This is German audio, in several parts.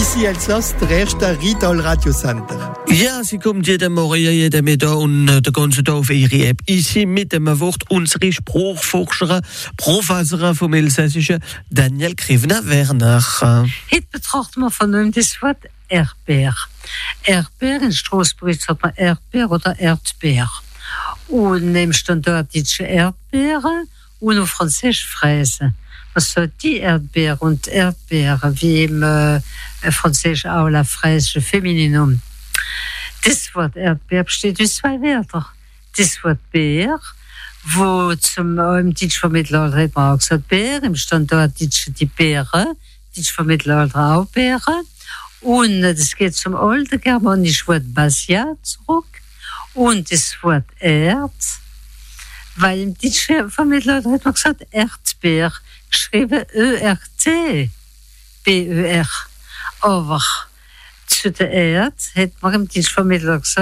BBC Elsass, der erste Rital Radio Center. Ja, sie kommt jeden Morgen, jeden Mittag und den ganzen Tag auf ihre App. Ici mit dem Wort unsere Spruchforscherin, Professorin vom Elsässischen, Daniel Krivner-Werner. Heute betrachten wir von einem das Wort Erdbeer. Erdbeer, in Straßburg sagt man Erdbeer oder Erdbeer. Und im Standort die Erdbeere und auf Französisch Fraise. Was soll die Erdbeere und Erdbeere, wie im Französisch auch la Fraise Femininum. Das Wort Erdbeer besteht aus zwei Wörtern. Das Wort Bär, wo im Deutsch vom Mittelalter hat man auch gesagt Bär, im Standort die Beere, Deutsch vom Mittelalter auch Beere. Und das geht zum alten germanischen Wort Basia zurück. Und das Wort Erd, weil im Deutsch vom Mittelalter hat man gesagt Erdbeer, geschrieben E-R-T, B-E-R. Aber zu der Erde hat man im Deutsch vom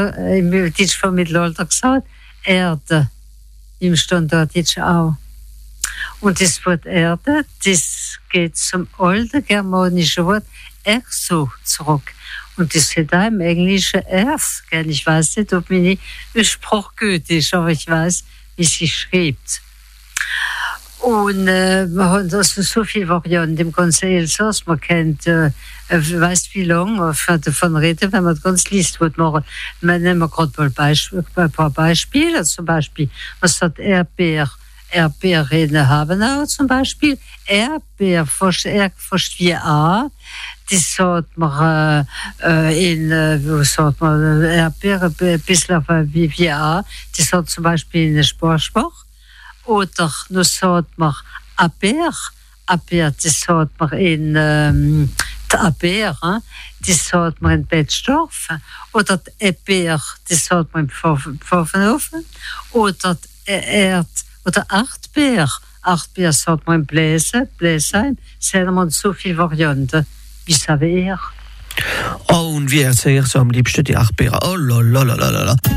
Mittelalter gesagt Erde, im Standort Deutsch auch. Und das Wort Erde, das geht zum alten germanischen Wort Erso zurück. Und das steht da im Englischen Earth. Ich weiß nicht, ob meine Sprache gut ist, aber ich weiß, wie sie schreibt. Und man hat also so viele Varianten im ganzen Elsass. Man kennt, weiß wie lange, man kann davon reden, wenn man das ganz liest, was machen. Man nehmen gerade mal ein paar Beispiele. Zum Beispiel, man sagt Erdbeer in Habenau zum Beispiel. Erdbeer, fast wie A. Das sagt man wo sagt man, Erdbeer, ein bisschen wie A. Das sagt zum Beispiel in der Sportsprache. Oder nur sagt man Aper, das sagt man in der Aper, das sagt man in Bettsdorf. Oder Eper, das sagt man in Pfaffenhofen. Oder Achtbeer sagt man in Bläsheim. Sehen wir so viele Varianten. Wie savez ihr? Oh, und wie erzählt ihr so am liebsten die Achtbeere? Oh, la.